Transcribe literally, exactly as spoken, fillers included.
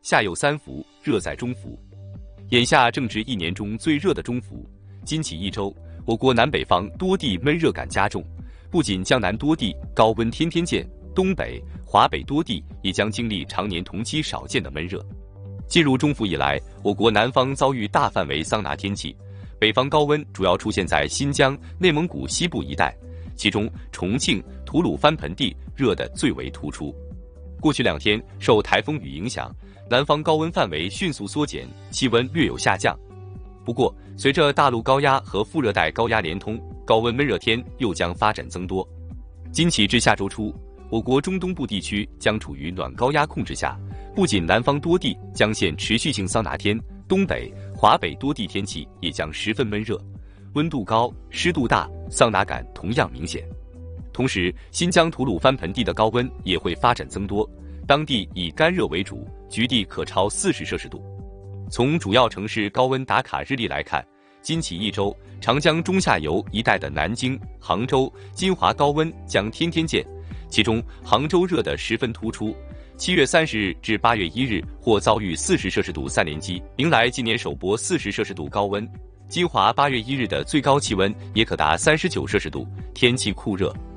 夏有三伏，热在中伏。眼下正值一年中最热的中伏，今起一周，我国南北方多地闷热感加重，不仅江南多地高温天天见，东北、华北多地也将经历常年同期少见的闷热。进入中伏以来，我国南方遭遇大范围桑拿天气，北方高温主要出现在新疆、内蒙古西部一带，其中重庆、吐鲁番盆地热得最为突出。过去两天，受台风雨影响，南方高温范围迅速缩减，气温略有下降。不过，随着大陆高压和副热带高压连通，高温闷热天又将发展增多。今起至下周初，我国中东部地区将处于暖高压控制下，不仅南方多地将现持续性桑拿天，东北、华北多地天气也将十分闷热，温度高、湿度大，桑拿感同样明显。同时，新疆吐鲁番盆地的高温也会发展增多，当地以干热为主，局地可超四十摄氏度。从主要城市高温打卡日历来看，今起一周，长江中下游一带的南京、杭州、金华高温将天天见，其中杭州热得十分突出，七月三十日至八月一日或遭遇四十摄氏度三连击，迎来今年首波四十摄氏度高温。金华八月一日的最高气温也可达三十九摄氏度，天气酷热。